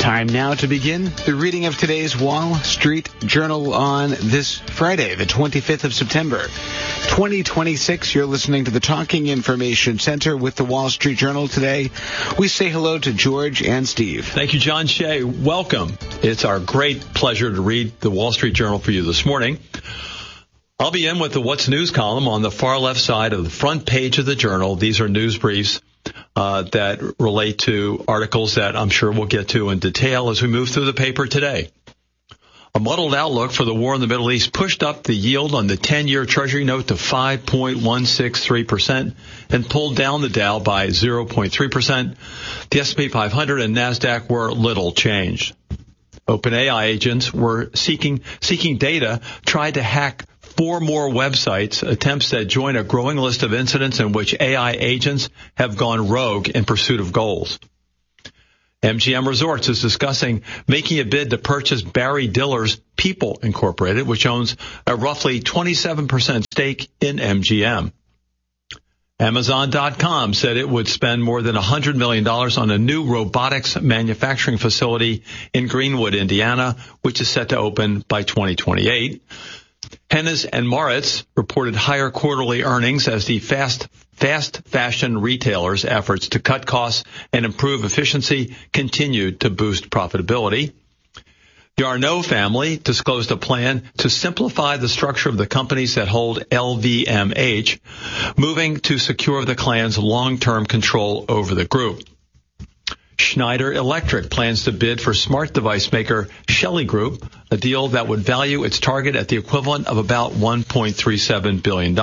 Time now to begin the reading of today's Wall Street Journal on this Friday, the 25th of September, 2026. You're listening to the Talking Information Center with the Wall Street Journal today. We say hello to George and Steve. Thank you, John Shea. Welcome. It's our great pleasure to read the Wall Street Journal for you this morning. I'll begin with the What's News column on the far left side of the front page of the Journal. These are news briefs that relate to articles that I'm sure we'll get to in detail as we move through the paper today. A muddled outlook for the war in the Middle East pushed up the yield on the 10-year Treasury note to 5.163% and pulled down the Dow by 0.3%. The S&P 500 and NASDAQ were little changed. OpenAI agents were seeking data, tried to hack 4 more websites, attempts that join a growing list of incidents in which AI agents have gone rogue in pursuit of goals. MGM Resorts is discussing making a bid to purchase Barry Diller's People Incorporated, which owns a roughly 27% stake in MGM. Amazon.com said it would spend more than $100 million on a new robotics manufacturing facility in Greenwood, Indiana, which is set to open by 2028. Hennes and Mauritz reported higher quarterly earnings as the fast fashion retailers' efforts to cut costs and improve efficiency continued to boost profitability. The Arnault family disclosed a plan to simplify the structure of the companies that hold LVMH, moving to secure the clan's long-term control over the group. Schneider Electric plans to bid for smart device maker Shelly Group, a deal that would value its target at the equivalent of about $1.37 billion.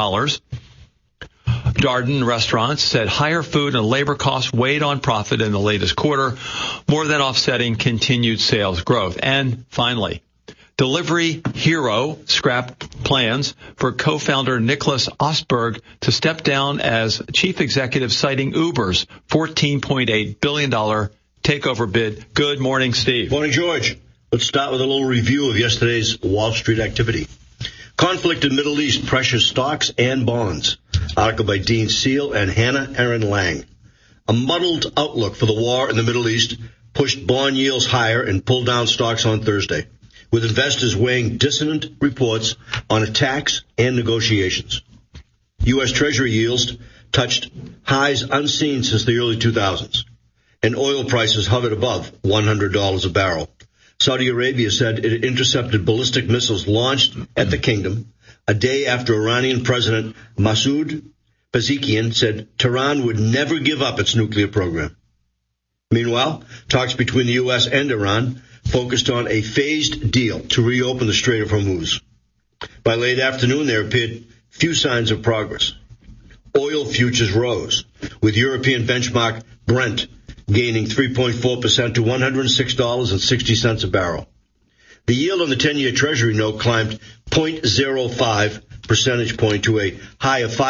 Darden Restaurants said higher food and labor costs weighed on profit in the latest quarter, more than offsetting continued sales growth. And finally, Delivery Hero scrapped plans for co-founder Nicholas Ostberg to step down as chief executive, citing Uber's $14.8 billion takeover bid. Good morning, Steve. Morning, George. Let's start with a little review of yesterday's Wall Street activity. Conflict in Middle East pressures stocks and bonds. Article by Dean Seal and Hannah Aaron Lang. A muddled outlook for the war in the Middle East pushed bond yields higher and pulled down stocks on Thursday, with investors weighing dissonant reports on attacks and negotiations. U.S. Treasury yields touched highs unseen since the early 2000s, and oil prices hovered above $100 a barrel. Saudi Arabia said it intercepted ballistic missiles launched at the kingdom a day after Iranian President Masoud Pezeshkian said Tehran would never give up its nuclear program. Meanwhile, talks between the U.S. and Iran focused on a phased deal to reopen the Strait of Hormuz. By late afternoon, there appeared few signs of progress. Oil futures rose, with European benchmark Brent gaining 3.4% to $106.60 a barrel. The yield on the 10-year Treasury note climbed 0.05 percentage point to a high of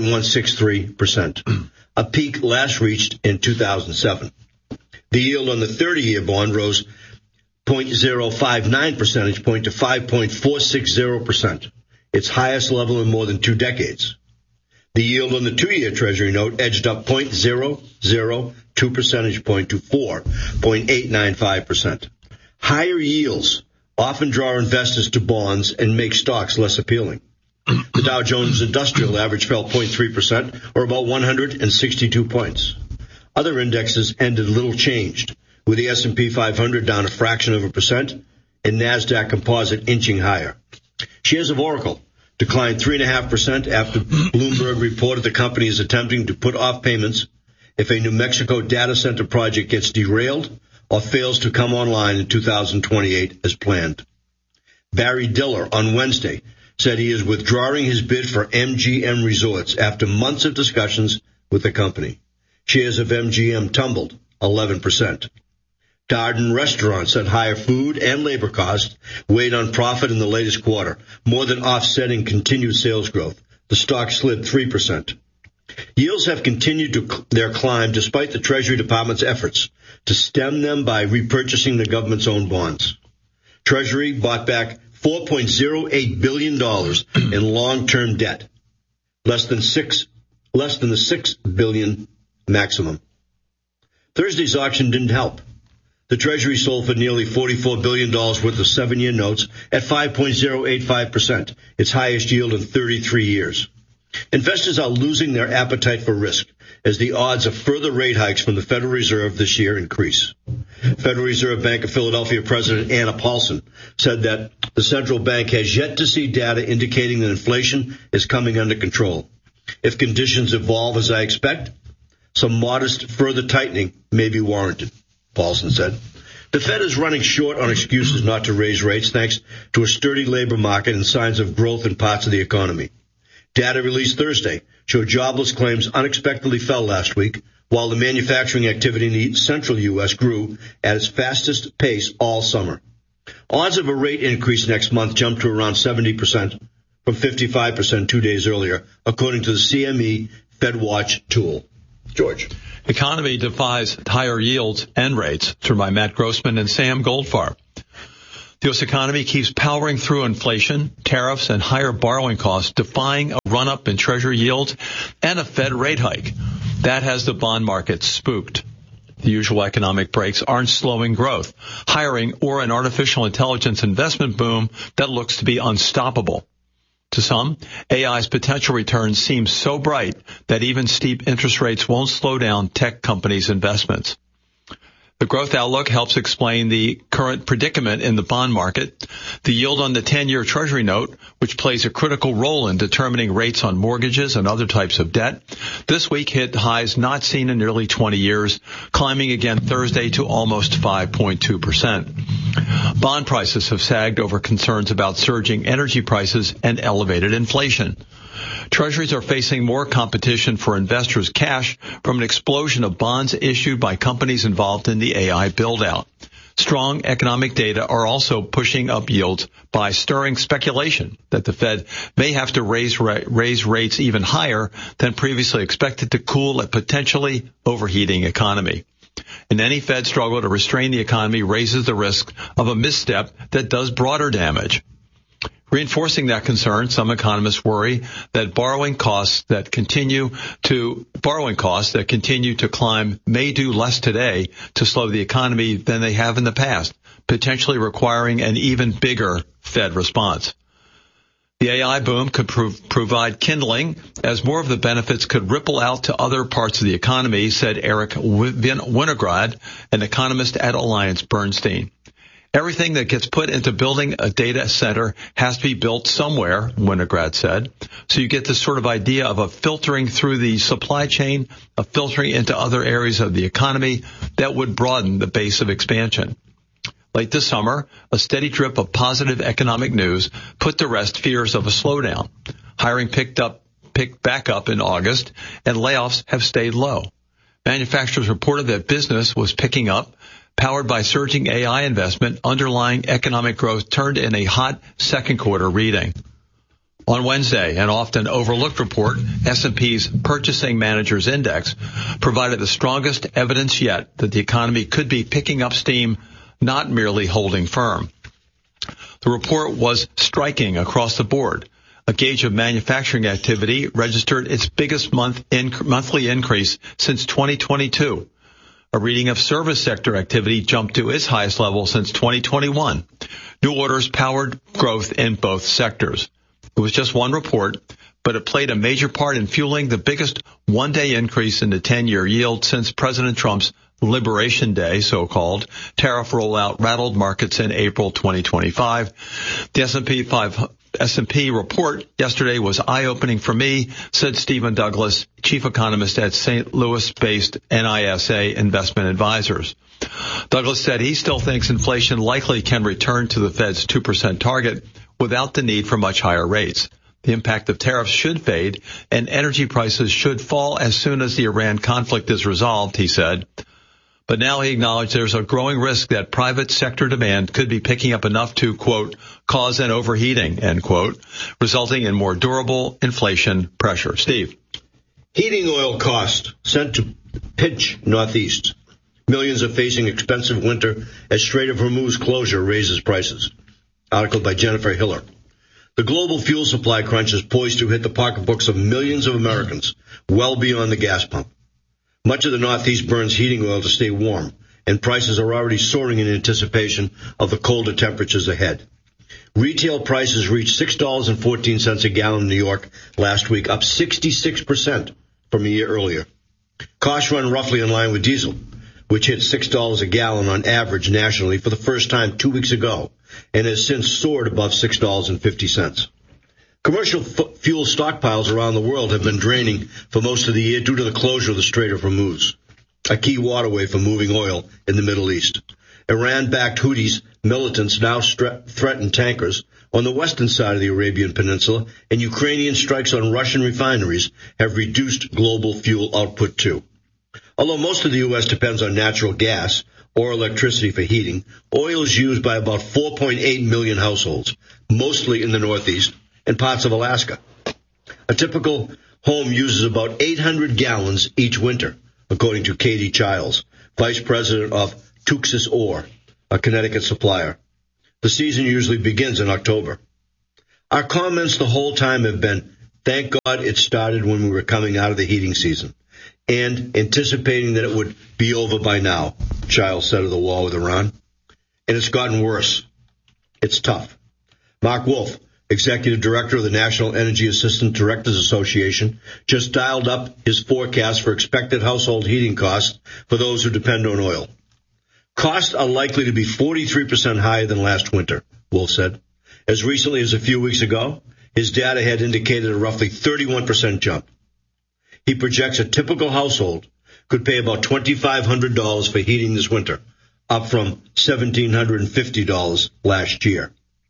5.163%, a peak last reached in 2007. The yield on the 30-year bond rose 0.059 percentage point to 5.460%, its highest level in more than 2 decades. The yield on the 2-year Treasury note edged up 0.002 percentage point to 4.895%. Higher yields often draw investors to bonds and make stocks less appealing. The Dow Jones Industrial Average fell 0.3%, or about 162 points. Other indexes ended little changed, with the S&P 500 down a fraction of a percent and NASDAQ Composite inching higher. Shares of Oracle declined 3.5% after Bloomberg reported the company is attempting to put off payments if a New Mexico data center project gets derailed or fails to come online in 2028 as planned. Barry Diller on Wednesday said he is withdrawing his bid for MGM Resorts after months of discussions with the company. Shares of MGM tumbled 11%. Darden Restaurants said higher food and labor costs weighed on profit in the latest quarter, more than offsetting continued sales growth. The stock slid 3%. Yields have continued their climb despite the Treasury Department's efforts to stem them by repurchasing the government's own bonds. Treasury bought back $4.08 billion in long-term debt, less than the $6 billion maximum. Thursday's auction didn't help. The Treasury sold for nearly $44 billion worth of 7-year notes at 5.085%, its highest yield in 33 years. Investors are losing their appetite for risk as the odds of further rate hikes from the Federal Reserve this year increase. Federal Reserve Bank of Philadelphia President Anna Paulson said that the central bank has yet to see data indicating that inflation is coming under control. If conditions evolve as I expect, some modest further tightening may be warranted, Paulson said. The Fed is running short on excuses not to raise rates thanks to a sturdy labor market and signs of growth in parts of the economy. Data released Thursday showed jobless claims unexpectedly fell last week, while the manufacturing activity in the central U.S. grew at its fastest pace all summer. Odds of a rate increase next month jumped to around 70% from 55% 2 days earlier, according to the CME FedWatch tool. George. Economy defies higher yields and rates, through by Matt Grossman and Sam Goldfarb. The U.S. economy keeps powering through inflation, tariffs, and higher borrowing costs, defying a run-up in Treasury yields and a Fed rate hike. That has the bond market spooked. The usual economic breaks aren't slowing growth, hiring, or an artificial intelligence investment boom that looks to be unstoppable. To some, AI's potential returns seem so bright that even steep interest rates won't slow down tech companies' investments. The growth outlook helps explain the current predicament in the bond market. The yield on the 10-year Treasury note, which plays a critical role in determining rates on mortgages and other types of debt, this week hit highs not seen in nearly 20 years, climbing again Thursday to almost 5.2%. Bond prices have sagged over concerns about surging energy prices and elevated inflation. Treasuries are facing more competition for investors' cash from an explosion of bonds issued by companies involved in the AI build-out. Strong economic data are also pushing up yields by stirring speculation that the Fed may have to raise rates even higher than previously expected to cool a potentially overheating economy. And any Fed struggle to restrain the economy raises the risk of a misstep that does broader damage. Reinforcing that concern, some economists worry that borrowing costs that continue to climb may do less today to slow the economy than they have in the past, potentially requiring an even bigger Fed response. The AI boom could provide kindling, as more of the benefits could ripple out to other parts of the economy, said Eric Winograd, an economist at AllianceBernstein. Everything that gets put into building a data center has to be built somewhere, Winograd said. So you get this sort of idea of a filtering through the supply chain, a filtering into other areas of the economy that would broaden the base of expansion. Late this summer, a steady drip of positive economic news put to rest fears of a slowdown. Hiring picked back up in August, and layoffs have stayed low. Manufacturers reported that business was picking up. Powered by surging AI investment, underlying economic growth turned in a hot second quarter reading. On Wednesday, an often overlooked report, S&P's Purchasing Managers Index, provided the strongest evidence yet that the economy could be picking up steam, not merely holding firm. The report was striking across the board. A gauge of manufacturing activity registered its biggest monthly increase since 2022. A reading of service sector activity jumped to its highest level since 2021. New orders powered growth in both sectors. It was just one report, but it played a major part in fueling the biggest one-day increase in the 10-year yield since President Trump's Liberation Day, so-called, tariff rollout rattled markets in April 2025. The S&P report yesterday was eye-opening for me, said Stephen Douglas, chief economist at St. Louis-based NISA Investment Advisors. Douglas said he still thinks inflation likely can return to the Fed's 2% target without the need for much higher rates. The impact of tariffs should fade, and energy prices should fall as soon as the Iran conflict is resolved, he said. But now he acknowledged there's a growing risk that private sector demand could be picking up enough to, quote, cause an overheating, end quote, resulting in more durable inflation pressure. Steve. Heating oil cost sent to pinch Northeast. Millions are facing expensive winter as Strait of Hormuz closure raises prices. Article by Jennifer Hiller. The global fuel supply crunch is poised to hit the pocketbooks of millions of Americans well beyond the gas pump. Much of the Northeast burns heating oil to stay warm, and prices are already soaring in anticipation of the colder temperatures ahead. Retail prices reached $6.14 a gallon in New York last week, up 66% from a year earlier. Costs run roughly in line with diesel, which hit $6 a gallon on average nationally for the first time 2 weeks ago, and has since soared above $6.50. Commercial fuel stockpiles around the world have been draining for most of the year due to the closure of the Strait of Hormuz, a key waterway for moving oil in the Middle East. Iran-backed Houthis militants now threaten tankers on the western side of the Arabian Peninsula, and Ukrainian strikes on Russian refineries have reduced global fuel output too. Although most of the U.S. depends on natural gas or electricity for heating, oil is used by about 4.8 million households, mostly in the Northeast and parts of Alaska. A typical home uses about 800 gallons each winter, according to Katie Childs, vice president of Tuxas Ore, a Connecticut supplier. The season usually begins in October. Our comments the whole time have been, thank God it started when we were coming out of the heating season, and anticipating that it would be over by now, Childs said of the war with Iran. And it's gotten worse. It's tough. Mark Wolf, executive director of the National Energy Assistant Directors Association, just dialed up his forecast for expected household heating costs for those who depend on oil. Costs are likely to be 43% higher than last winter, Wolf said. As recently as a few weeks ago, his data had indicated a roughly 31% jump. He projects a typical household could pay about $2,500 for heating this winter, up from $1,750 last year.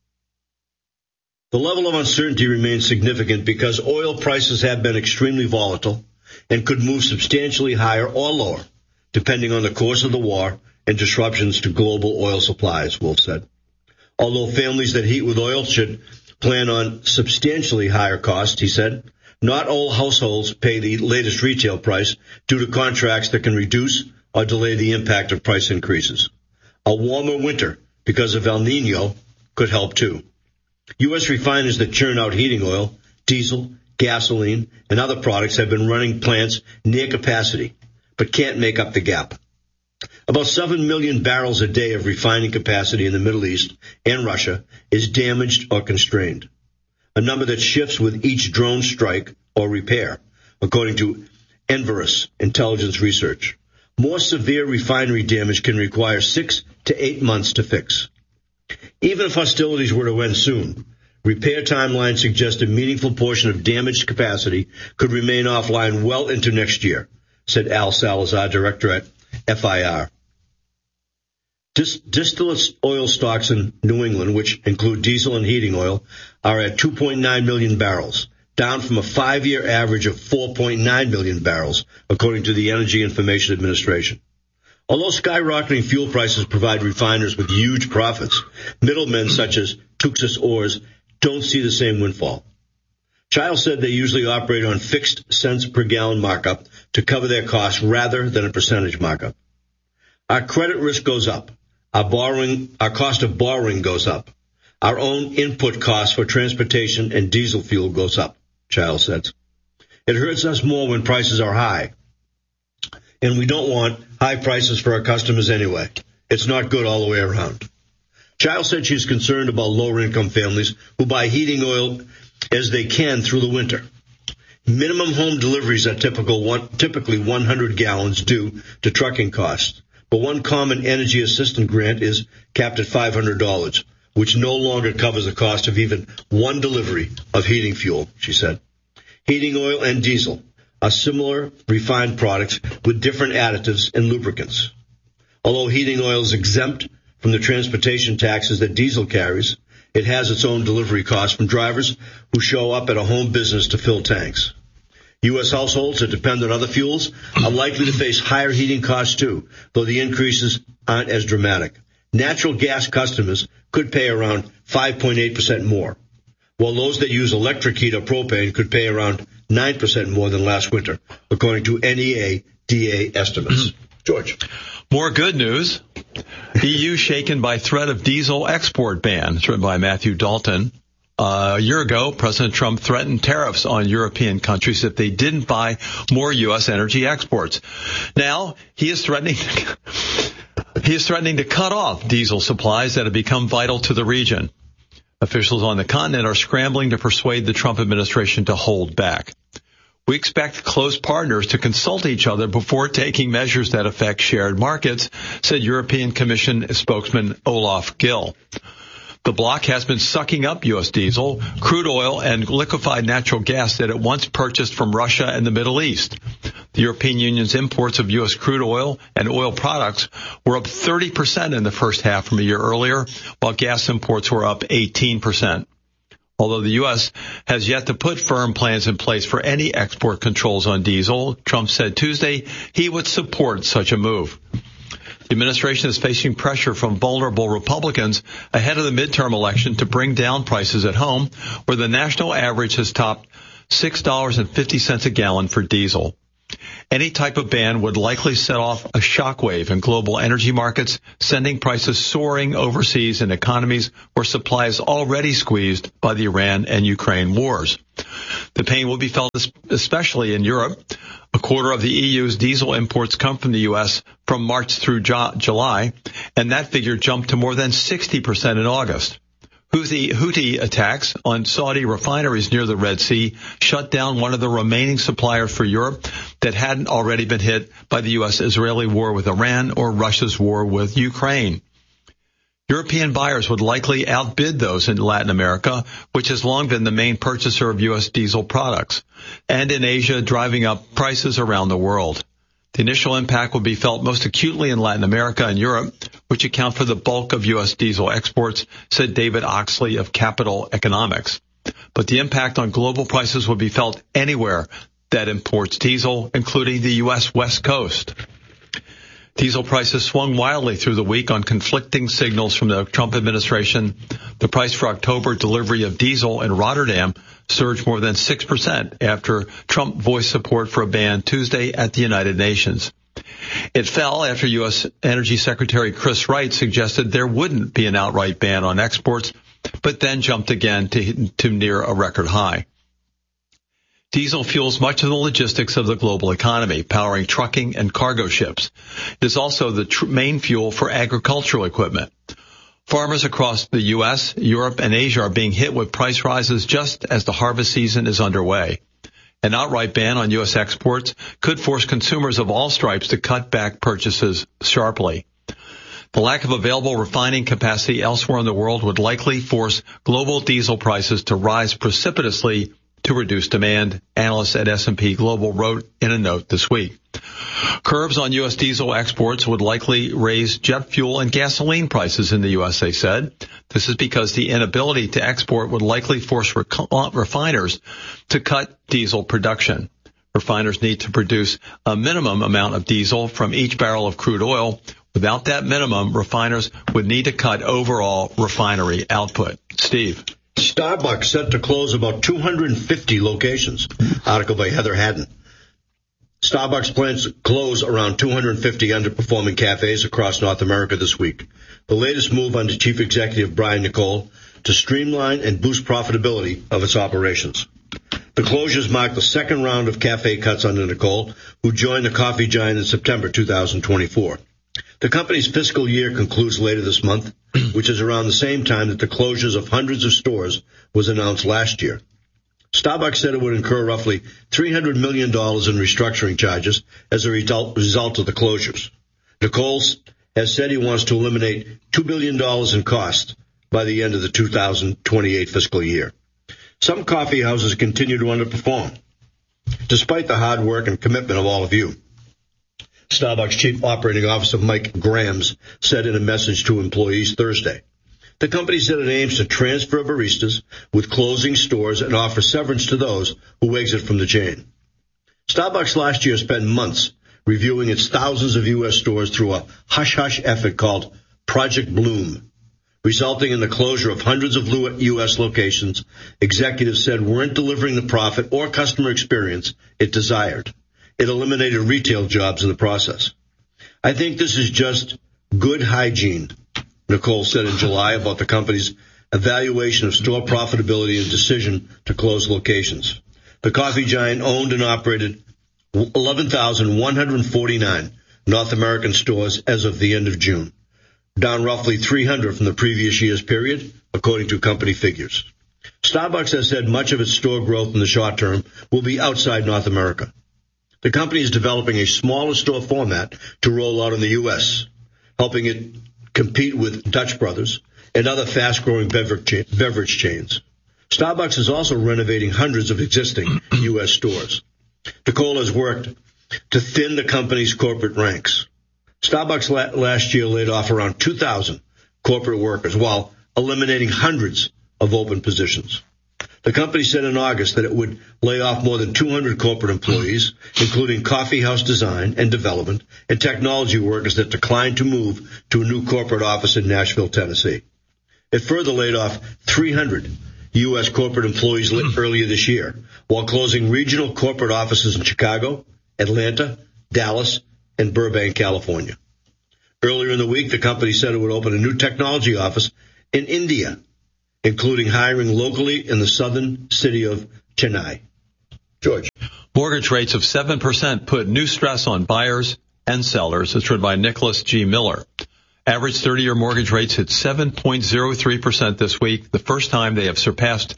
The level of uncertainty remains significant because oil prices have been extremely volatile and could move substantially higher or lower, depending on the course of the war and disruptions to global oil supplies, Wolf said. Although families that heat with oil should plan on substantially higher costs, he said, not all households pay the latest retail price due to contracts that can reduce or delay the impact of price increases. A warmer winter because of El Nino could help too. U.S. refiners that churn out heating oil, diesel, gasoline, and other products have been running plants near capacity, but can't make up the gap. About 7 million barrels a day of refining capacity in the Middle East and Russia is damaged or constrained, a number that shifts with each drone strike or repair, according to Enverus Intelligence Research. More severe refinery damage can require 6 to 8 months to fix. Even if hostilities were to end soon, repair timelines suggest a meaningful portion of damaged capacity could remain offline well into next year, said Al Salazar, director at FIR. Distillate oil stocks in New England, which include diesel and heating oil, are at 2.9 million barrels, down from a 5-year average of 4.9 million barrels, according to the Energy Information Administration. Although skyrocketing fuel prices provide refiners with huge profits, middlemen such as Tuxas Ores don't see the same windfall. Childs said they usually operate on fixed cents per gallon markup to cover their costs rather than a percentage markup. Our credit risk goes up. Our cost of borrowing goes up. Our own input costs for transportation and diesel fuel goes up, Childs said. It hurts us more when prices are high, and we don't want high prices for our customers anyway. It's not good all the way around. Childs said she's concerned about lower-income families who buy heating oil as they can through the winter. Minimum home deliveries are typically 100 gallons due to trucking costs, but one common energy assistance grant is capped at $500, which no longer covers the cost of even one delivery of heating fuel, she said. Heating oil and diesel are similar refined products with different additives and lubricants. Although heating oil is exempt from the transportation taxes that diesel carries, it has its own delivery costs from drivers who show up at a home business to fill tanks. U.S. households that depend on other fuels are likely to face higher heating costs too, though the increases aren't as dramatic. Natural gas customers could pay around 5.8% more, while those that use electric heat or propane could pay around 9% more than last winter, according to NEA-DA estimates. George. More good news. EU shaken by threat of diesel export ban. It's written by Matthew Dalton. A year ago, President Trump threatened tariffs on European countries if they didn't buy more U.S. energy exports. Now, he is threatening He is threatening to cut off diesel supplies that have become vital to the region. Officials on the continent are scrambling to persuade the Trump administration to hold back. We expect close partners to consult each other before taking measures that affect shared markets, said European Commission spokesman Olaf Gill. The bloc has been sucking up U.S. diesel, crude oil, and liquefied natural gas that it once purchased from Russia and the Middle East. The European Union's imports of U.S. crude oil and oil products were up 30% in the first half from a year earlier, while gas imports were up 18%. Although the U.S. has yet to put firm plans in place for any export controls on diesel, Trump said Tuesday he would support such a move. The administration is facing pressure from vulnerable Republicans ahead of the midterm election to bring down prices at home, where the national average has topped $6.50 a gallon for diesel. Any type of ban would likely set off a shockwave in global energy markets, sending prices soaring overseas in economies where supply is already squeezed by the Iran and Ukraine wars. The pain will be felt especially in Europe. A quarter of the EU's diesel imports come from the U.S. from March through July, and that figure jumped to more than 60% in August. Houthi attacks on Saudi refineries near the Red Sea shut down one of the remaining suppliers for Europe that hadn't already been hit by the U.S.-Israeli war with Iran or Russia's war with Ukraine. European buyers would likely outbid those in Latin America, which has long been the main purchaser of U.S. diesel products, and in Asia, driving up prices around the world. The initial impact will be felt most acutely in Latin America and Europe, which account for the bulk of U.S. diesel exports, said David Oxley of Capital Economics. But the impact on global prices will be felt anywhere that imports diesel, including the U.S. West Coast. Diesel prices swung wildly through the week on conflicting signals from the Trump administration. The price for October delivery of diesel in Rotterdam surged more than 6% after Trump voiced support for a ban Tuesday at the United Nations. It fell after U.S. Energy Secretary Chris Wright suggested there wouldn't be an outright ban on exports, but then jumped again to near a record high. Diesel fuels much of the logistics of the global economy, powering trucking and cargo ships. It is also the main fuel for agricultural equipment. Farmers across the U.S., Europe, and Asia are being hit with price rises just as the harvest season is underway. An outright ban on U.S. exports could force consumers of all stripes to cut back purchases sharply. The lack of available refining capacity elsewhere in the world would likely force global diesel prices to rise precipitously to reduce demand, analysts at S&P Global wrote in a note this week. Curbs on U.S. diesel exports would likely raise jet fuel and gasoline prices in the U.S., they said. This is because the inability to export would likely force refiners to cut diesel production. Refiners need to produce a minimum amount of diesel from each barrel of crude oil. Without that minimum, refiners would need to cut overall refinery output. Steve. Starbucks set to close about 250 locations. Article by Heather Haddon. Starbucks plans to close around 250 underperforming cafes across North America this week. The latest move under Chief Executive Brian Niccol to streamline and boost profitability of its operations. The closures mark the second round of cafe cuts under Niccol, who joined the coffee giant in September 2024. The company's fiscal year concludes later this month, which is around the same time that the closures of hundreds of stores was announced last year. Starbucks said it would incur roughly $300 million in restructuring charges as a result of the closures. Niccol has said he wants to eliminate $2 billion in costs by the end of the 2028 fiscal year. Some coffee houses continue to underperform, despite the hard work and commitment of all of you. Starbucks Chief Operating Officer Mike Grams said in a message to employees Thursday. The company said it aims to transfer baristas with closing stores and offer severance to those who exit from the chain. Starbucks last year spent months reviewing its thousands of U.S. stores through a hush-hush effort called Project Bloom, resulting in the closure of hundreds of U.S. locations executives said weren't delivering the profit or customer experience it desired. It eliminated retail jobs in the process. I think this is just good hygiene, Niccol said in July about the company's evaluation of store profitability and decision to close locations. The coffee giant owned and operated 11,149 North American stores as of the end of June. down roughly 300 from the previous year's period, according to company figures. Starbucks has said much of its store growth in the short term will be outside North America. The company is developing a smaller store format to roll out in the U.S., helping it compete with Dutch Brothers and other fast-growing beverage chains. Starbucks is also renovating hundreds of existing U.S. stores. Nicole has worked to thin the company's corporate ranks. Starbucks last year laid off around 2,000 corporate workers while eliminating hundreds of open positions. The company said in August that it would lay off more than 200 corporate employees, including coffee house design and development and technology workers that declined to move to a new corporate office in Nashville, Tennessee. It further laid off 300 U.S. corporate employees earlier this year, while closing regional corporate offices in Chicago, Atlanta, Dallas, and Burbank, California. Earlier in the week, the company said it would open a new technology office in India, including hiring locally in the southern city of Chennai. George. Mortgage rates of 7% put new stress on buyers and sellers, as written by Nicholas G. Miller. Average 30-year mortgage rates hit 7.03% this week, the first time they have surpassed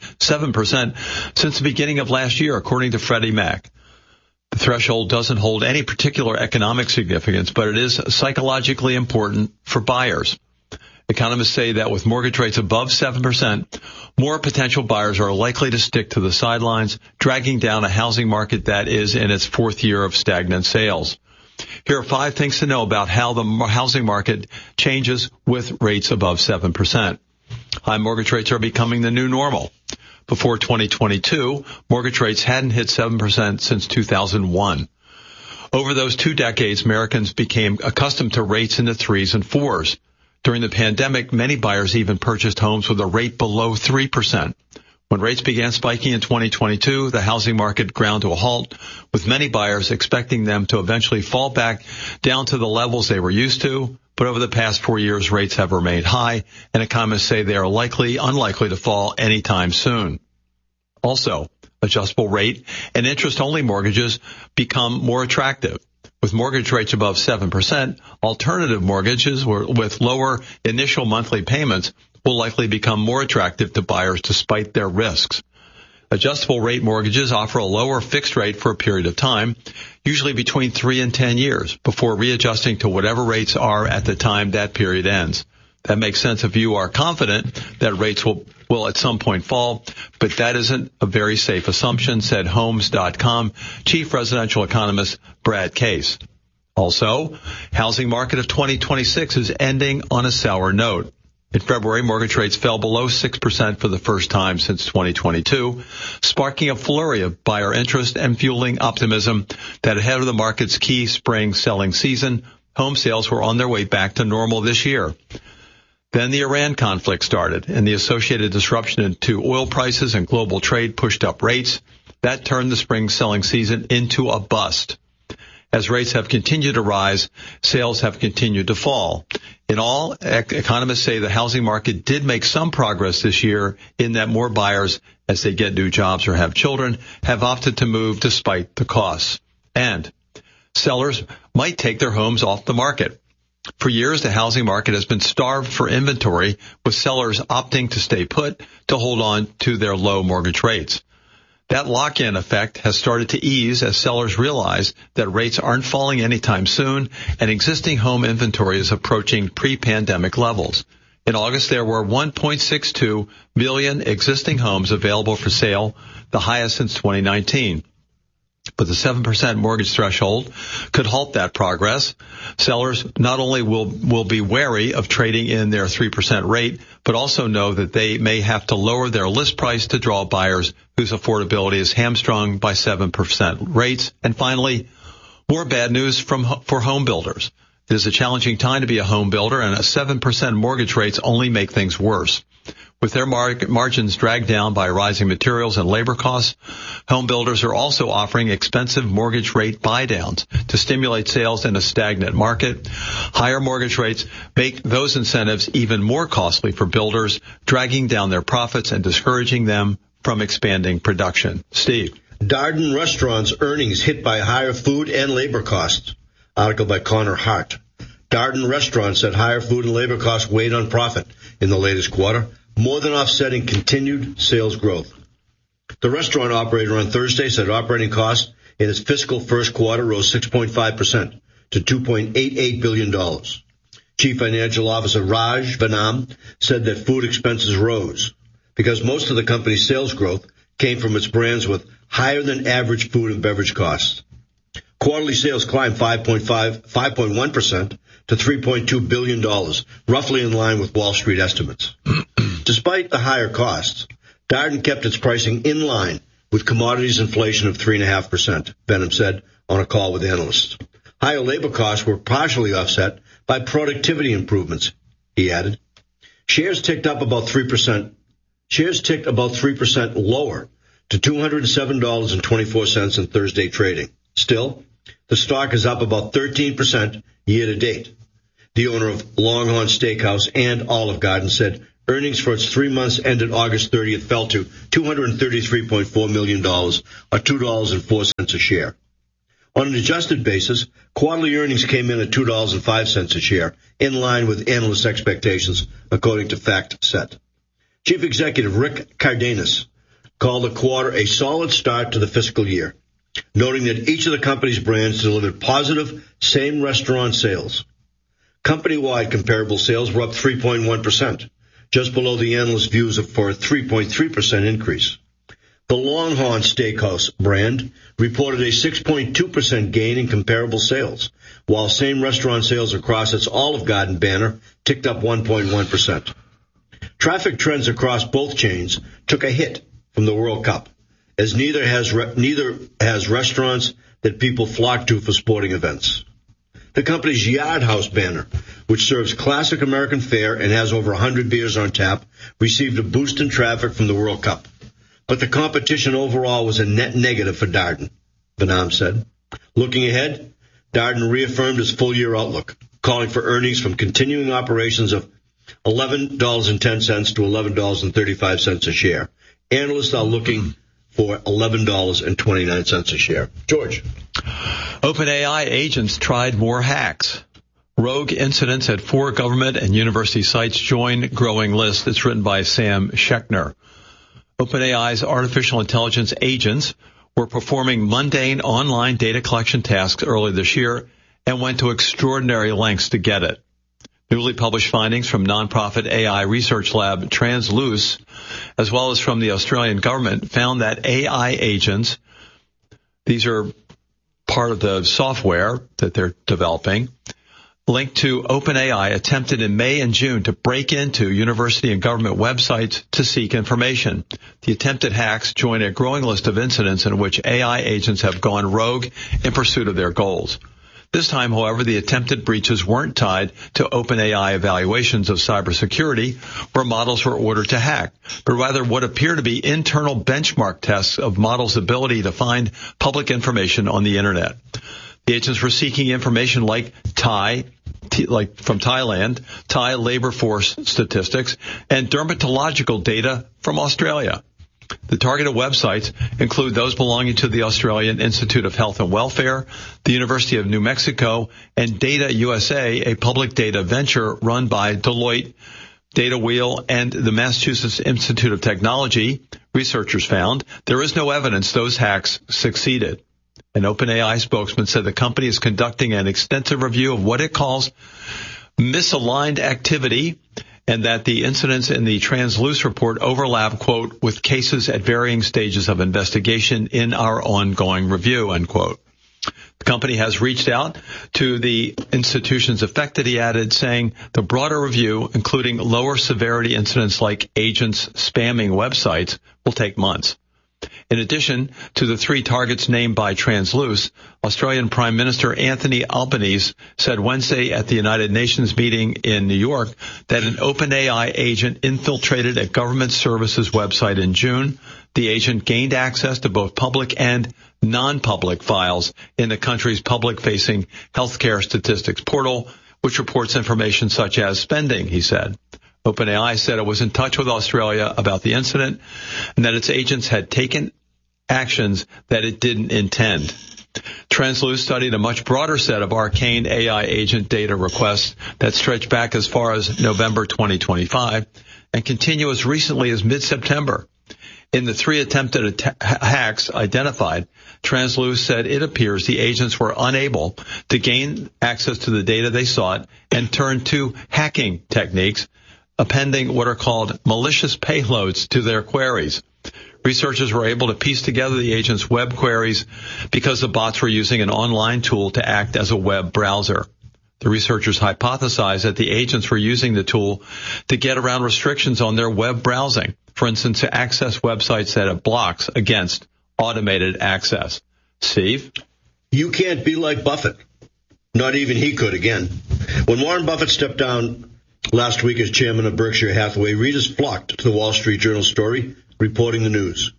7% since the beginning of last year, according to Freddie Mac. The threshold doesn't hold any particular economic significance, but it is psychologically important for buyers. Economists say that with mortgage rates above 7%, more potential buyers are likely to stick to the sidelines, dragging down a housing market that is in its fourth year of stagnant sales. Here are 5 things to know about how the housing market changes with rates above 7%. High mortgage rates are becoming the new normal. Before 2022, mortgage rates hadn't hit 7% since 2001. Over those 2 decades, Americans became accustomed to rates in the 3s and 4s. During the pandemic, many buyers even purchased homes with a rate below 3%. When rates began spiking in 2022, the housing market ground to a halt, with many buyers expecting them to eventually fall back down to the levels they were used to. But over the past 4 years, rates have remained high, and economists say they are unlikely to fall anytime soon. Also, adjustable rate and interest-only mortgages become more attractive. With mortgage rates above 7%, alternative mortgages with lower initial monthly payments will likely become more attractive to buyers despite their risks. Adjustable rate mortgages offer a lower fixed rate for a period of time, usually between 3 and 10 years, before readjusting to whatever rates are at the time that period ends. That makes sense if you are confident that rates will at some point fall, but that isn't a very safe assumption, said Homes.com chief residential economist Brad Case. Also, housing market of 2026 is ending on a sour note. In February, mortgage rates fell below 6% for the first time since 2022, sparking a flurry of buyer interest and fueling optimism that ahead of the market's key spring selling season, home sales were on their way back to normal this year. Then the Iran conflict started, and the associated disruption to oil prices and global trade pushed up rates. That turned the spring selling season into a bust. As rates have continued to rise, sales have continued to fall. In all, economists say the housing market did make some progress this year in that more buyers, as they get new jobs or have children, have opted to move despite the costs. And sellers might take their homes off the market. For years, the housing market has been starved for inventory, with sellers opting to stay put to hold on to their low mortgage rates. That lock-in effect has started to ease as sellers realize that rates aren't falling anytime soon, and existing home inventory is approaching pre-pandemic levels. In August, there were 1.62 million existing homes available for sale, the highest since 2019. But the 7% mortgage threshold could halt that progress. Sellers not only will be wary of trading in their 3% rate, but also know that they may have to lower their list price to draw buyers whose affordability is hamstrung by 7% rates. And finally, more bad news for home builders. It is a challenging time to be a home builder, and a 7% mortgage rates only make things worse. With their margins dragged down by rising materials and labor costs, home builders are also offering expensive mortgage rate buy-downs to stimulate sales in a stagnant market. Higher mortgage rates make those incentives even more costly for builders, dragging down their profits and discouraging them from expanding production. Steve. Darden Restaurants' earnings hit by higher food and labor costs. Article by Connor Hart. Darden Restaurants said higher food and labor costs weighed on profit in the latest quarter, more than offsetting continued sales growth. The restaurant operator on Thursday said operating costs in its fiscal first quarter rose 6.5% to $2.88 billion. Chief Financial Officer Raj Vanam said that food expenses rose because most of the company's sales growth came from its brands with higher than average food and beverage costs. Quarterly sales climbed 5.1% to $3.2 billion, roughly in line with Wall Street estimates. Despite the higher costs, Darden kept its pricing in line with commodities inflation of 3.5%, Vanam said on a call with analysts. Higher labor costs were partially offset by productivity improvements, he added. Shares ticked about 3% lower to $207.24 in Thursday trading. Still, the stock is up about 13% year to date. The owner of Longhorn Steakhouse and Olive Garden said earnings for its 3 months ended August 30th fell to $233.4 million, or $2.04 a share. On an adjusted basis, quarterly earnings came in at $2.05 a share, in line with analyst expectations, according to FactSet. Chief Executive Rick Cardenas called the quarter a solid start to the fiscal year, noting that each of the company's brands delivered positive same-restaurant sales. Company-wide comparable sales were up 3.1%, just below the analyst views for a 3.3% increase. The Longhorn Steakhouse brand reported a 6.2% gain in comparable sales, while same-restaurant sales across its Olive Garden banner ticked up 1.1%. Traffic trends across both chains took a hit from the World Cup, as neither has restaurants that people flock to for sporting events. The company's Yard House banner, which serves classic American fare and has over 100 beers on tap, received a boost in traffic from the World Cup. But the competition overall was a net negative for Darden, Vanam said. Looking ahead, Darden reaffirmed its full-year outlook, calling for earnings from continuing operations of $11.10 to $11.35 a share. Analysts are looking for $11.29 a share. George. OpenAI agents tried more hacks. Rogue incidents at 4 government and university sites join growing list. It's written by Sam Schechner. OpenAI's artificial intelligence agents were performing mundane online data collection tasks early this year and went to extraordinary lengths to get it. Newly published findings from nonprofit AI research lab Transluce, as well as from the Australian government, found that AI agents, these are part of the software that they're developing, linked to OpenAI, attempted in May and June to break into university and government websites to seek information. The attempted hacks join a growing list of incidents in which AI agents have gone rogue in pursuit of their goals. This time, however, the attempted breaches weren't tied to OpenAI evaluations of cybersecurity, where models were ordered to hack, but rather what appear to be internal benchmark tests of models' ability to find public information on the Internet. The agents were seeking information like from Thailand, Thai labor force statistics, and dermatological data from Australia. The targeted websites include those belonging to the Australian Institute of Health and Welfare, the University of New Mexico, and Data USA, a public data venture run by Deloitte, Data Wheel, and the Massachusetts Institute of Technology. Researchers found there is no evidence those hacks succeeded. An OpenAI spokesman said the company is conducting an extensive review of what it calls misaligned activity, and that the incidents in the Transluce report overlap, quote, with cases at varying stages of investigation in our ongoing review, unquote. The company has reached out to the institutions affected, he added, saying the broader review, including lower severity incidents like agents spamming websites, will take months. In addition to the 3 targets named by Transluce, Australian Prime Minister Anthony Albanese said Wednesday at the United Nations meeting in New York that an OpenAI agent infiltrated a government services website in June. The agent gained access to both public and non-public files in the country's public-facing healthcare statistics portal, which reports information such as spending, he said. OpenAI said it was in touch with Australia about the incident and that its agents had taken actions that it didn't intend. TransLuz studied a much broader set of Arcane AI agent data requests that stretch back as far as November 2025 and continue as recently as mid-September. In the 3 attempted hacks identified, TransLuz said it appears the agents were unable to gain access to the data they sought and turned to hacking techniques, appending what are called malicious payloads to their queries. Researchers were able to piece together the agent's web queries because the bots were using an online tool to act as a web browser. The researchers hypothesized that the agents were using the tool to get around restrictions on their web browsing, for instance, to access websites that have blocks against automated access. Steve? You can't be like Buffett. Not even he could again. When Warren Buffett stepped down last week as chairman of Berkshire Hathaway, readers flocked to the Wall Street Journal story reporting the news.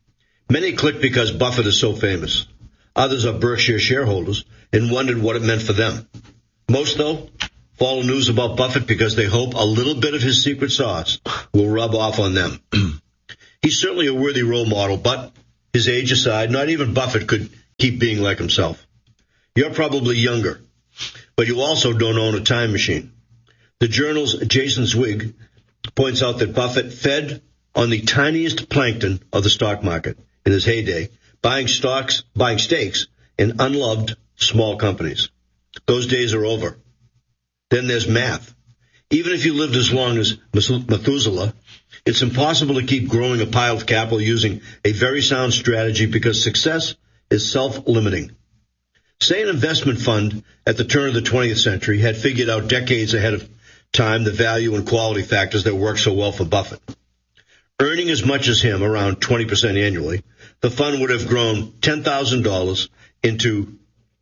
Many clicked because Buffett is so famous. Others are Berkshire shareholders and wondered what it meant for them. Most, though, follow news about Buffett because they hope a little bit of his secret sauce will rub off on them. He's certainly a worthy role model, but his age aside, not even Buffett could keep being like himself. You're probably younger, but you also don't own a time machine. The Journal's Jason Zweig points out that Buffett fed on the tiniest plankton of the stock market in his heyday, buying stakes in unloved small companies. Those days are over. Then there's math. Even if you lived as long as Methuselah, it's impossible to keep growing a pile of capital using a very sound strategy because success is self-limiting. Say an investment fund at the turn of the 20th century had figured out decades ahead of time the value and quality factors that work so well for Buffett. Earning as much as him, around 20% annually, the fund would have grown $10,000 into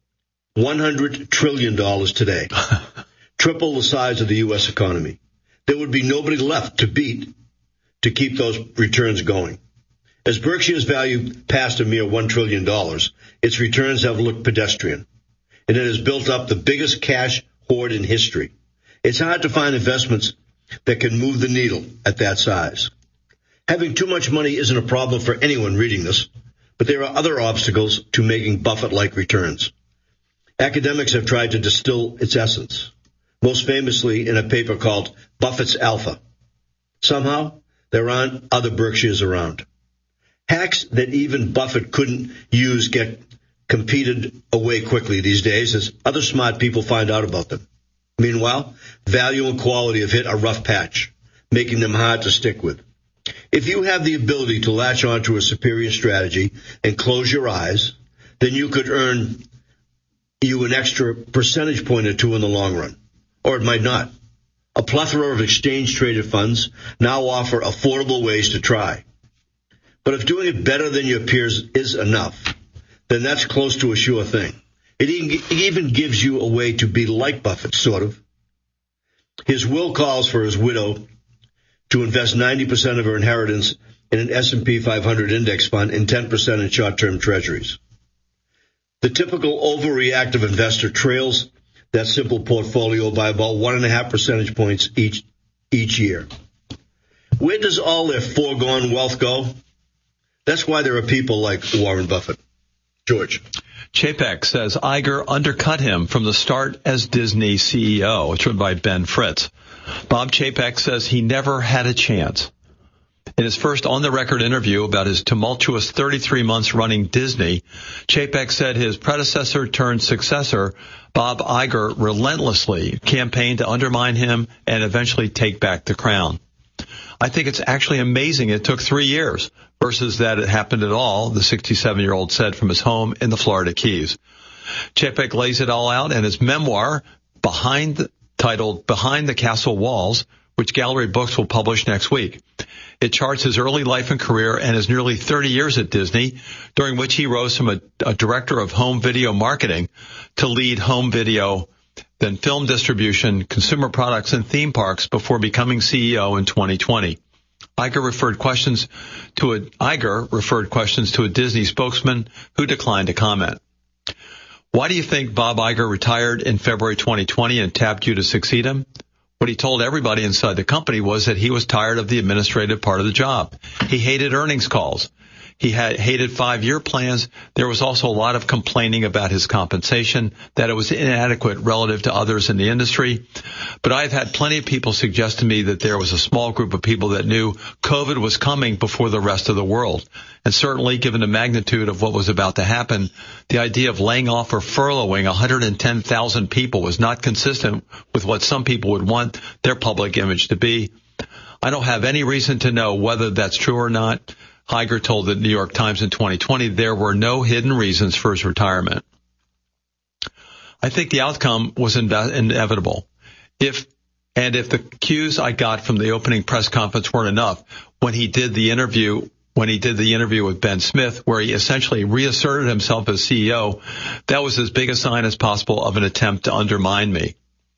$100 trillion today, triple the size of the U.S. economy. There would be nobody left to beat to keep those returns going. As Berkshire's value passed a mere $1 trillion, its returns have looked pedestrian, and it has built up the biggest cash hoard in history. It's hard to find investments that can move the needle at that size. Having too much money isn't a problem for anyone reading this, but there are other obstacles to making Buffett-like returns. Academics have tried to distill its essence, most famously in a paper called Buffett's Alpha. Somehow, there aren't other Berkshires around. Hacks that even Buffett couldn't use get competed away quickly these days as other smart people find out about them. Meanwhile, value and quality have hit a rough patch, making them hard to stick with. If you have the ability to latch onto a superior strategy and close your eyes, then you could earn you an extra percentage point or two in the long run. Or it might not. A plethora of exchange-traded funds now offer affordable ways to try. But if doing it better than your peers is enough, then that's close to a sure thing. It even gives you a way to be like Buffett, sort of. His will calls for his widow to invest 90% of her inheritance in an S&P 500 index fund and 10% in short-term treasuries. The typical overreactive investor trails that simple portfolio by about 1.5 percentage points each year. Where does all their foregone wealth go? That's why there are people like Warren Buffett. George. Chapek says Iger undercut him from the start as Disney CEO. It's written by Ben Fritz. Bob Chapek says he never had a chance. In his first on-the-record interview about his tumultuous 33 months running Disney, Chapek said his predecessor turned successor, Bob Iger, relentlessly campaigned to undermine him and eventually take back the crown. I think it's actually amazing it took 3 years versus that it happened at all, the 67-year-old said from his home in the Florida Keys. Chapek lays it all out in his memoir, titled Behind the Castle Walls, which Gallery Books will publish next week. It charts his early life and career and his nearly 30 years at Disney, during which he rose from a director of home video marketing to lead home video, then film distribution, consumer products, and theme parks before becoming CEO in 2020. Iger referred questions to a Disney spokesman who declined to comment. Why do you think Bob Iger retired in February 2020 and tapped you to succeed him? What he told everybody inside the company was that he was tired of the administrative part of the job. He hated earnings calls. He hated 5-year plans. There was also a lot of complaining about his compensation, that it was inadequate relative to others in the industry. But I've had plenty of people suggest to me that there was a small group of people that knew COVID was coming before the rest of the world. And certainly, given the magnitude of what was about to happen, the idea of laying off or furloughing 110,000 people was not consistent with what some people would want their public image to be. I don't have any reason to know whether that's true or not. Iger told the New York Times in 2020 there were no hidden reasons for his retirement. I think the outcome was inevitable. If the cues I got from the opening press conference weren't enough, when he did the interview with Ben Smith, where he essentially reasserted himself as CEO, that was as big a sign as possible of an attempt to undermine me.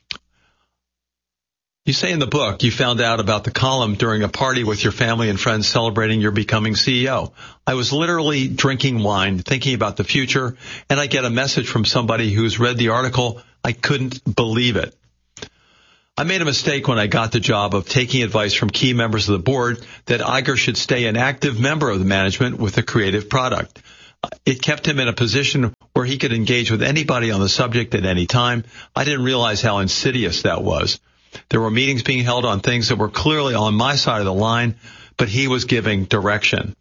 You say in the book you found out about the column during a party with your family and friends celebrating your becoming CEO. I was literally drinking wine, thinking about the future, and I get a message from somebody who's read the article. I couldn't believe it. I made a mistake when I got the job of taking advice from key members of the board that Iger should stay an active member of the management with a creative product. It kept him in a position where he could engage with anybody on the subject at any time. I didn't realize how insidious that was. There were meetings being held on things that were clearly on my side of the line, but he was giving direction.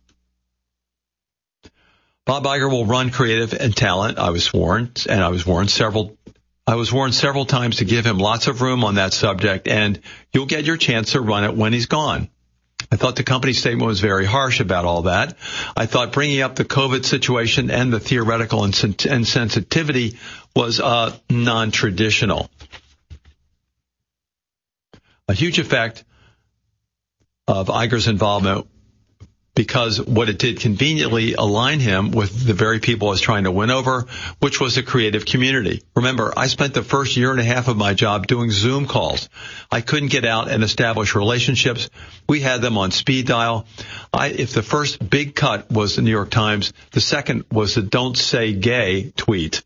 Bob Iger will run creative and talent. I was warned several times to give him lots of room on that subject, and you'll get your chance to run it when he's gone. I thought the company statement was very harsh about all that. I thought bringing up the COVID situation and the theoretical insensitivity was non-traditional. A huge effect of Iger's involvement, because what it did conveniently align him with the very people I was trying to win over, which was the creative community. Remember, I spent the first year and a half of my job doing Zoom calls. I couldn't get out and establish relationships. We had them on speed dial. If the first big cut was the New York Times, the second was the "Don't Say Gay" tweet.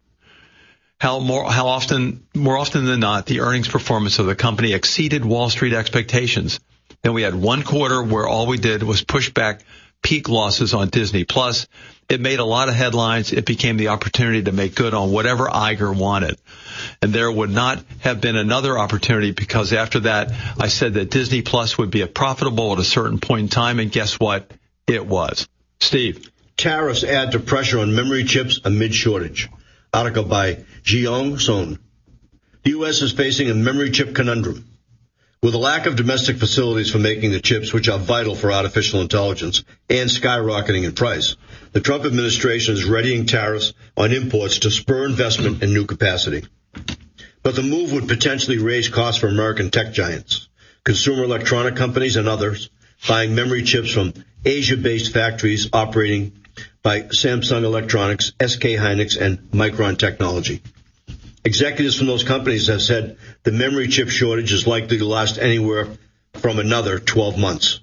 More often than not, the earnings performance of the company exceeded Wall Street expectations. Then we had one quarter where all we did was push back peak losses on Disney Plus. It made a lot of headlines. It became the opportunity to make good on whatever Iger wanted. And there would not have been another opportunity, because after that, I said that Disney Plus would be profitable at a certain point in time, and guess what? It was. Steve. Tariffs add to pressure on memory chips amid shortage. Article by Jiyoung Son. The U.S. is facing a memory chip conundrum. With a lack of domestic facilities for making the chips, which are vital for artificial intelligence, and skyrocketing in price, the Trump administration is readying tariffs on imports to spur investment in new capacity. But the move would potentially raise costs for American tech giants, consumer electronic companies, and others buying memory chips from Asia-based factories operating by Samsung Electronics, SK Hynix, and Micron Technology. Executives from those companies have said the memory chip shortage is likely to last anywhere from another 12 months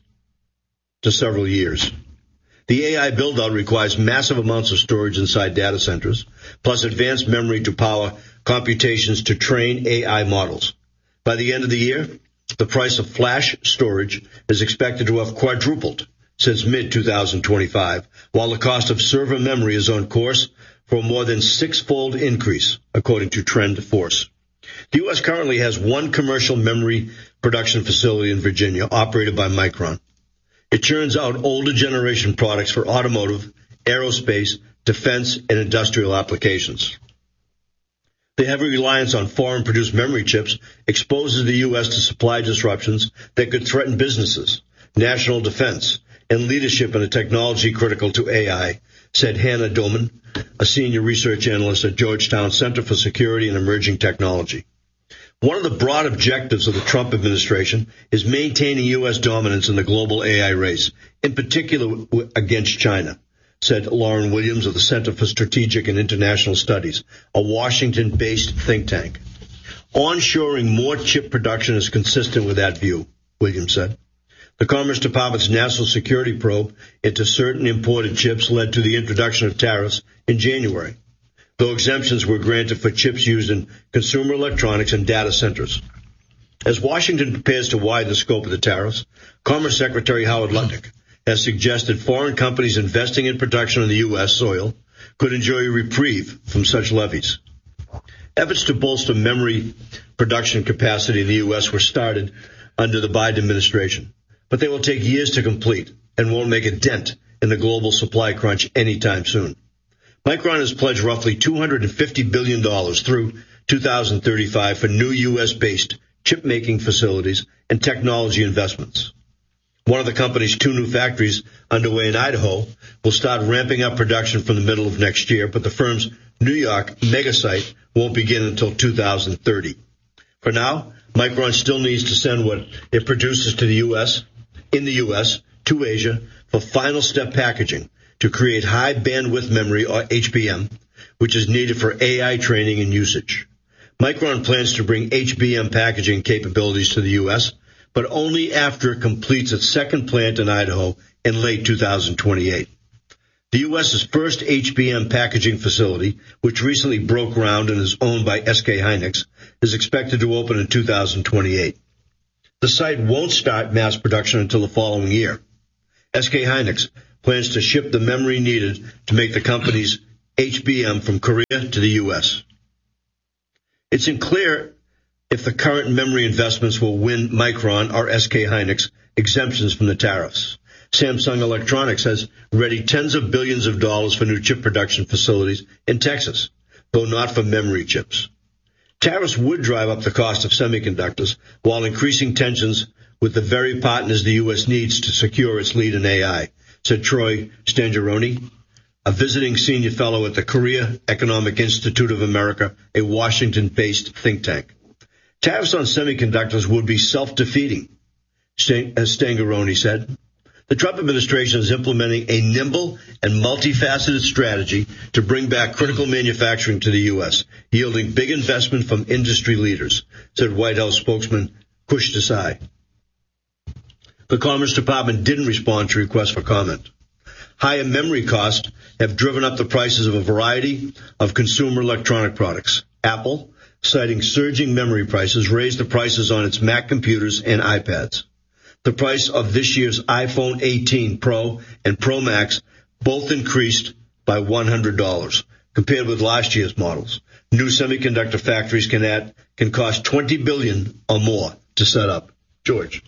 to several years. The AI build-out requires massive amounts of storage inside data centers, plus advanced memory to power computations to train AI models. By the end of the year, the price of flash storage is expected to have quadrupled since mid-2025, while the cost of server memory is on course for a more than 6-fold increase, according to TrendForce. The U.S. currently has one commercial memory production facility in Virginia, operated by Micron. It churns out older generation products for automotive, aerospace, defense, and industrial applications. The heavy reliance on foreign-produced memory chips exposes the U.S. to supply disruptions that could threaten businesses, national defense, and leadership in a technology critical to AI, said Hannah Doman, a senior research analyst at Georgetown Center for Security and Emerging Technology. One of the broad objectives of the Trump administration is maintaining U.S. dominance in the global AI race, in particular against China, said Lauren Williams of the Center for Strategic and International Studies, a Washington-based think tank. Onshoring more chip production is consistent with that view, Williams said. The Commerce Department's national security probe into certain imported chips led to the introduction of tariffs in January, though exemptions were granted for chips used in consumer electronics and data centers. As Washington prepares to widen the scope of the tariffs, Commerce Secretary Howard Lutnick has suggested foreign companies investing in production on the U.S. soil could enjoy a reprieve from such levies. Efforts to bolster memory production capacity in the U.S. were started under the Biden administration, but they will take years to complete and won't make a dent in the global supply crunch anytime soon. Micron has pledged roughly $250 billion through 2035 for new U.S.-based chip-making facilities and technology investments. One of the company's 2 new factories underway in Idaho will start ramping up production from the middle of next year, but the firm's New York mega site won't begin until 2030. For now, Micron still needs to send what it produces to the U.S., in the U.S., to Asia for final step packaging to create high bandwidth memory, or HBM, which is needed for AI training and usage. Micron plans to bring HBM packaging capabilities to the U.S., but only after it completes its second plant in Idaho in late 2028. The U.S.'s first HBM packaging facility, which recently broke ground and is owned by SK Hynix, is expected to open in 2028. The site won't start mass production until the following year. SK Hynix plans to ship the memory needed to make the company's HBM from Korea to the U.S. It's unclear if the current memory investments will win Micron or SK Hynix exemptions from the tariffs. Samsung Electronics has ready tens of billions of dollars for new chip production facilities in Texas, though not for memory chips. Tariffs would drive up the cost of semiconductors while increasing tensions with the very partners the U.S. needs to secure its lead in AI, said Troy Stangeroni, a visiting senior fellow at the Korea Economic Institute of America, a Washington-based think tank. Tariffs on semiconductors would be self-defeating, as Stangeroni said. The Trump administration is implementing a nimble and multifaceted strategy to bring back critical manufacturing to the U.S., yielding big investment from industry leaders, said White House spokesman Kush Desai. The Commerce Department didn't respond to requests for comment. Higher memory costs have driven up the prices of a variety of consumer electronic products. Apple, citing surging memory prices, raised the prices on its Mac computers and iPads. The price of this year's iPhone 18 Pro and Pro Max both increased by $100 compared with last year's models. New semiconductor factories can cost $20 billion or more to set up. George.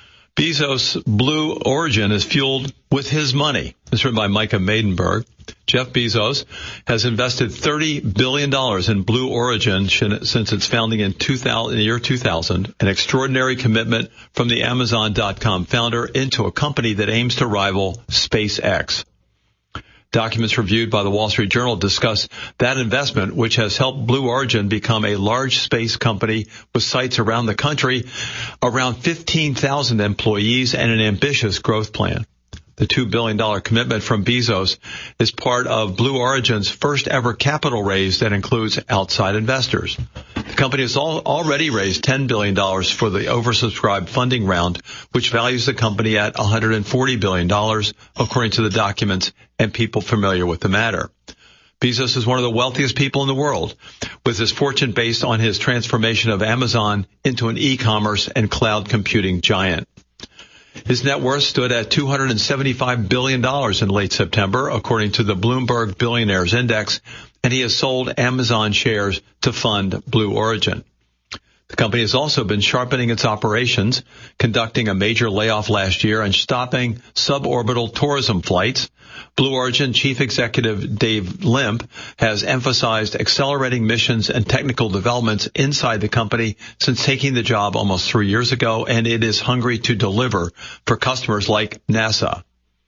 Bezos' Blue Origin is fueled with his money. It's written by Micah Maidenberg. Jeff Bezos has invested $30 billion in Blue Origin since its founding in the year 2000, an extraordinary commitment from the Amazon.com founder into a company that aims to rival SpaceX. Documents reviewed by the Wall Street Journal discuss that investment, which has helped Blue Origin become a large space company with sites around the country, around 15,000 employees, and an ambitious growth plan. The $2 billion commitment from Bezos is part of Blue Origin's first ever capital raise that includes outside investors. The company has already raised $10 billion for the oversubscribed funding round, which values the company at $140 billion, according to the documents and people familiar with the matter. Bezos is one of the wealthiest people in the world, with his fortune based on his transformation of Amazon into an e-commerce and cloud computing giant. His net worth stood at $275 billion in late September, according to the Bloomberg Billionaires Index, and he has sold Amazon shares to fund Blue Origin. The company has also been sharpening its operations, conducting a major layoff last year and stopping suborbital tourism flights. Blue Origin Chief Executive Dave Limp has emphasized accelerating missions and technical developments inside the company since taking the job almost 3 years ago, and it is hungry to deliver for customers like NASA.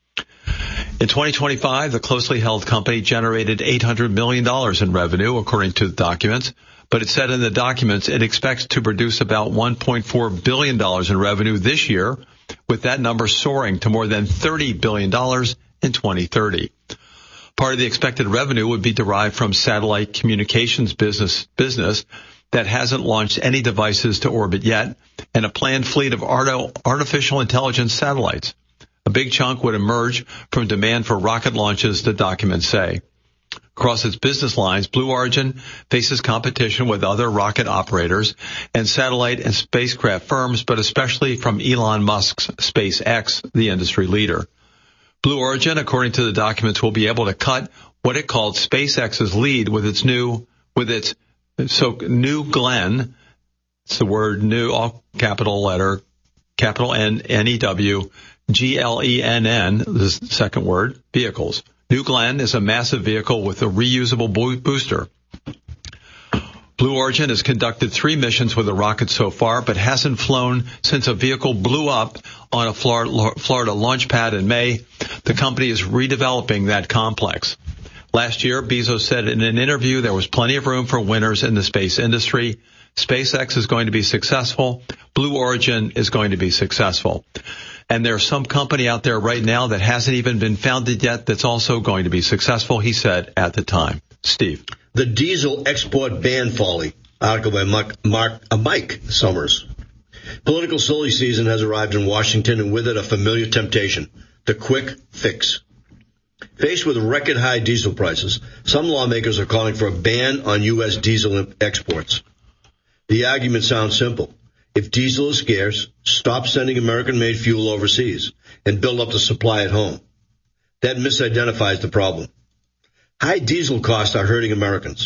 In 2025, the closely held company generated $800 million in revenue, according to the documents, but it said in the documents it expects to produce about $1.4 billion in revenue this year, with that number soaring to more than $30 billion in 2030. Part of the expected revenue would be derived from satellite communications business that hasn't launched any devices to orbit yet, and a planned fleet of artificial intelligence satellites. A big chunk would emerge from demand for rocket launches, the documents say. Across its business lines, Blue Origin faces competition with other rocket operators and satellite and spacecraft firms, but especially from Elon Musk's SpaceX, the industry leader. Blue Origin, according to the documents, will be able to cut what it called SpaceX's lead with its New Glenn. It's the word new, all capital letter, capital N-E-W, G-L-E-N-N, the second word, vehicles. New Glenn is a massive vehicle with a reusable booster. Blue Origin has conducted 3 missions with a rocket so far, but hasn't flown since a vehicle blew up on a Florida launch pad in May. The company is redeveloping that complex. Last year, Bezos said in an interview there was plenty of room for winners in the space industry. SpaceX is going to be successful. Blue Origin is going to be successful. And there's some company out there right now that hasn't even been founded yet that's also going to be successful, he said at the time. Steve. The diesel export ban folly. Article by Mike Summers. Political silly season has arrived in Washington, and with it a familiar temptation, the quick fix. Faced with record high diesel prices, some lawmakers are calling for a ban on U.S. diesel exports. The argument sounds simple. If diesel is scarce, stop sending American-made fuel overseas and build up the supply at home. That misidentifies the problem. High diesel costs are hurting Americans.